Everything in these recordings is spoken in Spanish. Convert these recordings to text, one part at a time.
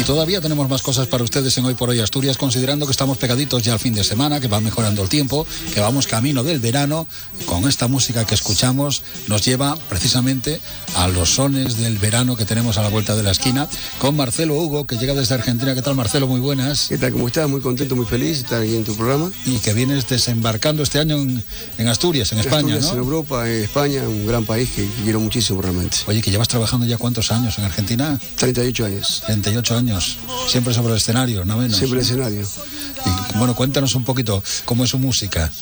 Y todavía tenemos más cosas para ustedes en Hoy por Hoy Asturias, considerando que estamos pegaditos ya al fin de semana, que va mejorando el tiempo, que vamos camino del verano. Con esta música que escuchamos nos lleva precisamente a los sones del verano que tenemos a la vuelta de la esquina, con Marcelo Hugo, que llega desde Argentina. ¿Qué tal, Marcelo? Muy buenas. ¿Qué tal? ¿Cómo estás? Muy contento, muy feliz de estar aquí en tu programa. Y que vienes desembarcando este año en Asturias, en España, Asturias, ¿no? En Europa, en España, un gran país que quiero muchísimo realmente. Oye, que llevas trabajando ya ¿cuántos años en Argentina? 38 años. 38 años. Siempre sobre el escenario, no menos. Siempre el escenario. Y, bueno, cuéntanos un poquito cómo es su música.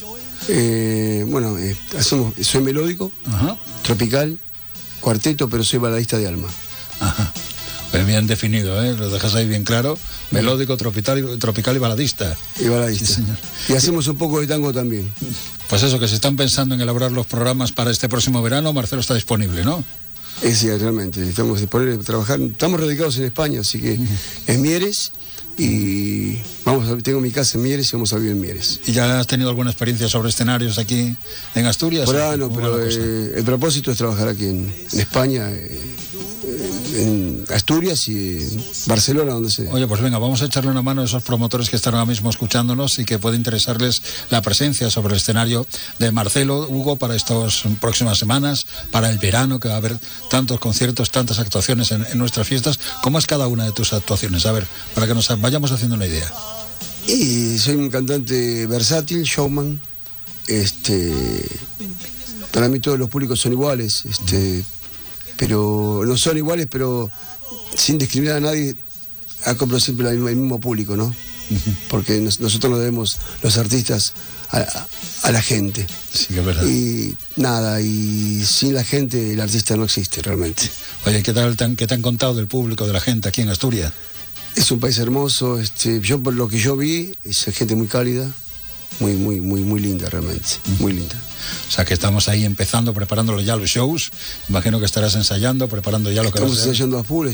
Soy melódico, Ajá. tropical, cuarteto, pero soy baladista de alma. Ajá. Pues bien definido, ¿eh? Lo dejas ahí bien claro. Melódico, tropical y baladista. Y baladista. Sí, señor. Y hacemos un poco de tango también. Pues eso, que se están pensando en elaborar los programas para este próximo verano. Marcelo está disponible, ¿no? Sí, realmente. Estamos disponibles a trabajar. Estamos radicados en España, así que en Mieres. Y tengo mi casa en Mieres y vamos a vivir en Mieres. ¿Y ya has tenido alguna experiencia sobre escenarios aquí en Asturias? Por ahora no, pero el propósito es trabajar aquí en España, en Asturias y en Barcelona, donde sea. Oye, pues venga, vamos a echarle una mano a esos promotores que están ahora mismo escuchándonos y que puede interesarles la presencia sobre el escenario de Marcelo Hugo para estas próximas semanas, para el verano, que va a haber tantos conciertos, tantas actuaciones en nuestras fiestas. ¿Cómo es cada una de tus actuaciones? A ver, para que nos vayamos haciendo una idea. Y soy un cantante versátil, showman. Para mí todos los públicos son iguales, pero no son iguales, pero sin discriminar a nadie, compro siempre el mismo público, ¿no? Porque nosotros lo debemos, los artistas, a la gente. Sí, que es verdad. Y nada, y sin la gente el artista no existe realmente. Oye, ¿qué te han contado del público, de la gente aquí en Asturias? Es un país hermoso, yo por lo que yo vi, es gente muy cálida, muy linda realmente, muy linda. O sea que estamos ahí empezando, preparándolo ya los shows. Imagino que estarás ensayando, preparando ya lo que vas a hacer. Estamos ensayando a full,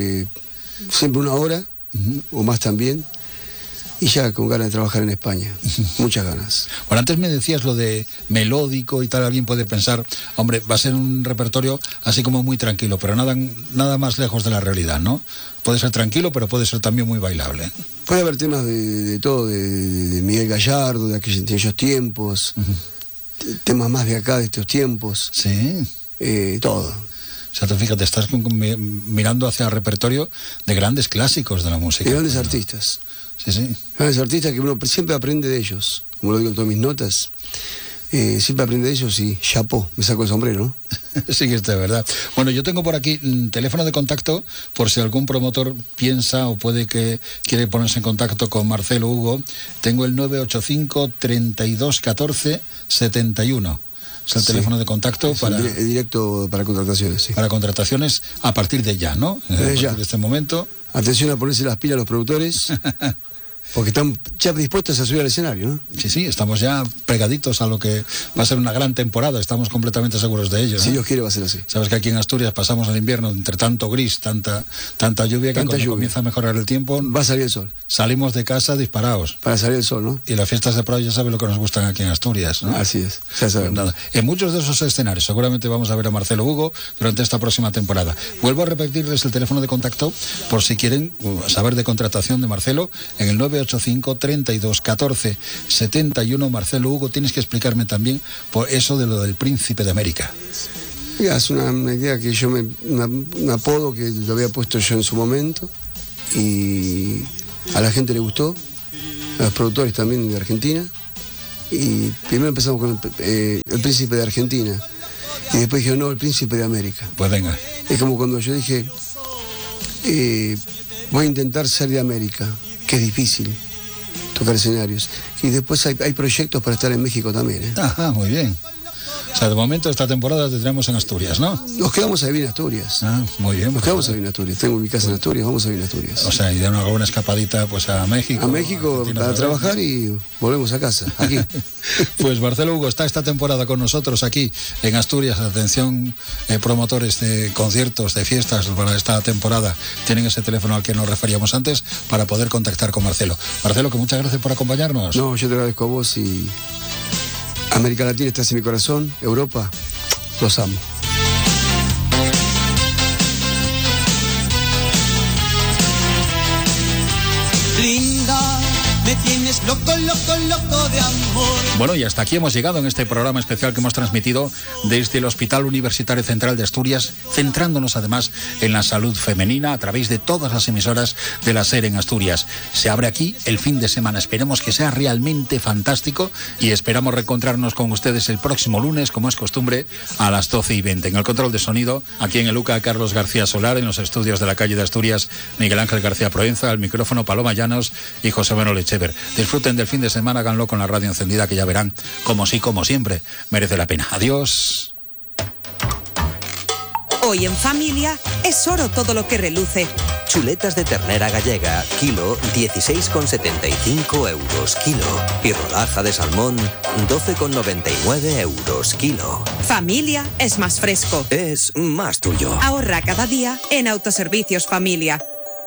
siempre una hora, o más también, y ya con ganas de trabajar en España, muchas ganas. Bueno, antes me decías lo de melódico y tal, alguien puede pensar, hombre, va a ser un repertorio así como muy tranquilo, pero nada más lejos de la realidad, ¿no? Puede ser tranquilo, pero puede ser también muy bailable. Puede haber temas de todo, de Miguel Gallardo, de aquellos tiempos, temas más de acá, de estos tiempos. Sí. Todo. O sea, tú fíjate, estás mirando hacia el repertorio de grandes clásicos de la música. De grandes artistas. Sí, sí. Grandes artistas que uno siempre aprende de ellos, como lo digo en todas mis notas. Siempre aprende de ellos y chapó, me saco el sombrero, ¿no? Sí, que es de verdad. Bueno, yo tengo por aquí teléfono de contacto por si algún promotor piensa o quiere ponerse en contacto con Marcelo Hugo. Tengo el 985 32 14 71. Es el teléfono de contacto para... El directo para contrataciones, sí. Para contrataciones a partir de ya, ¿no? Desde ya. De este momento. Atención a ponerse las pilas a los productores, porque están ya dispuestos a subir al escenario, ¿no? Sí, estamos ya pegaditos a lo que va a ser una gran temporada, estamos completamente seguros de ello, ¿no? Si Dios quiere va a ser así. Sabes que aquí en Asturias pasamos el invierno entre tanto gris, tanta lluvia, que cuando comienza a mejorar el tiempo... Va a salir el sol. Salimos de casa disparados. Para salir el sol, ¿no? Y las fiestas de Prado ya sabes lo que nos gustan aquí en Asturias, ¿no? Así es, ya sabemos. Pues nada, en muchos de esos escenarios seguramente vamos a ver a Marcelo Hugo durante esta próxima temporada. Vuelvo a repetirles el teléfono de contacto por si quieren saber de contratación de Marcelo en el 985 32 14 71. Marcelo Hugo, tienes que explicarme también por eso de lo del Príncipe de América. Mira, es una idea que yo un apodo que lo había puesto yo en su momento y a la gente le gustó, a los productores también de Argentina, y primero empezamos con el Príncipe de Argentina y después dijeron no, el Príncipe de América. Pues venga. Es como cuando yo dije voy a intentar ser de América, que es difícil tocar escenarios, y después hay proyectos para estar en México también, ¿eh? Ajá, muy bien. O sea, de momento esta temporada te tenemos en Asturias, ¿no? Nos quedamos a vivir en Asturias. Ah, muy bien. Nos quedamos a vivir en Asturias. Tengo mi casa en Asturias, vamos a vivir en Asturias. O sea, y de alguna escapadita pues a México. A México para trabajar y volvemos a casa, aquí. Pues Marcelo Hugo está esta temporada con nosotros aquí en Asturias. Atención, promotores de conciertos, de fiestas para esta temporada. Tienen ese teléfono al que nos referíamos antes para poder contactar con Marcelo. Marcelo, que muchas gracias por acompañarnos. No, yo te agradezco a vos y América Latina estás en mi corazón, Europa, los amo. tienes loco, loco, loco de amor. Bueno, y hasta aquí hemos llegado en este programa especial que hemos transmitido desde el Hospital Universitario Central de Asturias, centrándonos además en la salud femenina a través de todas las emisoras de la SER en Asturias. Se abre aquí el fin de semana. Esperemos que sea realmente fantástico y esperamos reencontrarnos con ustedes el próximo lunes, como es costumbre, a las 12:20. En el control de sonido, aquí en el UCA, Carlos García Solar, en los estudios de la calle de Asturias, Miguel Ángel García Proenza, al micrófono Paloma Llanos y José Manuel Echever. Disfruten del fin de semana, háganlo con la radio encendida, que ya verán, como sí, como siempre, merece la pena. Adiós. Hoy en familia es oro todo lo que reluce. Chuletas de ternera gallega, kilo, 16,75 euros kilo. Y rodaja de salmón, 12,99 euros kilo. Familia es más fresco. Es más tuyo. Ahorra cada día en Autoservicios Familia.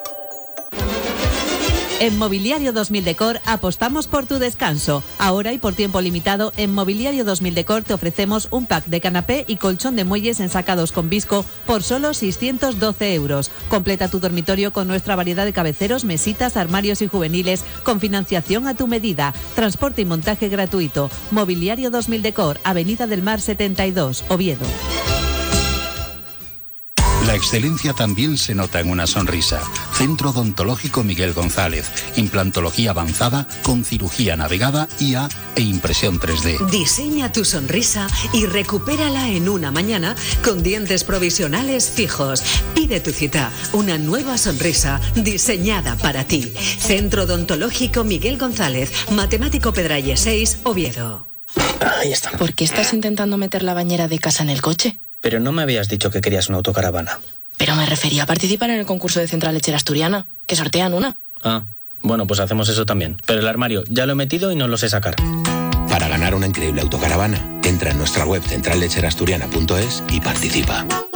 En Mobiliario 2000 Decor apostamos por tu descanso. Ahora y por tiempo limitado, en Mobiliario 2000 Decor te ofrecemos un pack de canapé y colchón de muelles ensacados con visco por solo 612 euros. Completa tu dormitorio con nuestra variedad de cabeceros, mesitas, armarios y juveniles con financiación a tu medida. Transporte y montaje gratuito. Mobiliario 2000 Decor, Avenida del Mar 72, Oviedo. La excelencia también se nota en una sonrisa. Centro Odontológico Miguel González. Implantología avanzada con cirugía navegada, IA e impresión 3D. Diseña tu sonrisa y recupérala en una mañana con dientes provisionales fijos. Pide tu cita. Una nueva sonrisa diseñada para ti. Centro Odontológico Miguel González. Matemático Pedralle 6, Oviedo. Ahí está. ¿Por qué estás intentando meter la bañera de casa en el coche? Pero no me habías dicho que querías una autocaravana. Pero me refería a participar en el concurso de Central Lechera Asturiana, que sortean una. Ah, bueno, pues hacemos eso también. Pero el armario ya lo he metido y no lo sé sacar. Para ganar una increíble autocaravana, entra en nuestra web centrallecherasturiana.es y participa.